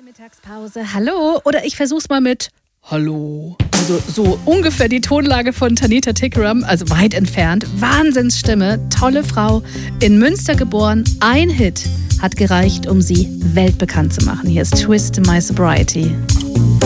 Mittagspause, hallo. Oder ich versuch's mal mit Hallo. Also so ungefähr die Tonlage von Tanita Tikaram, also weit entfernt. Wahnsinnsstimme, tolle Frau, in Münster geboren. Ein Hit hat gereicht, um sie weltbekannt zu machen. Hier ist Twist My Sobriety.